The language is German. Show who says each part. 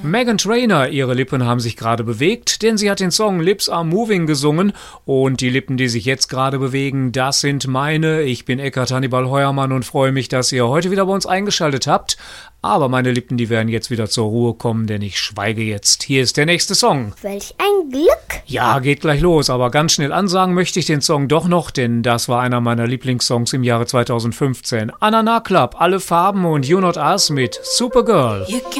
Speaker 1: Meghan Trainor, ihre Lippen haben sich gerade bewegt, denn sie hat den Song Lips Are Moving gesungen und die Lippen, die sich jetzt gerade bewegen, das sind meine. Ich bin Eckhard Hannibal Heuermann und freue mich, dass ihr heute wieder bei uns eingeschaltet habt. Aber meine Lippen, die werden jetzt wieder zur Ruhe kommen, denn ich schweige jetzt. Hier ist der nächste Song.
Speaker 2: Welch ein Glück!
Speaker 1: Ja, geht gleich los, aber ganz schnell ansagen möchte ich den Song doch noch, denn das war einer meiner Lieblingssongs im Jahre 2015. Anana Club, Alle Farben und You Not Us mit Supergirl.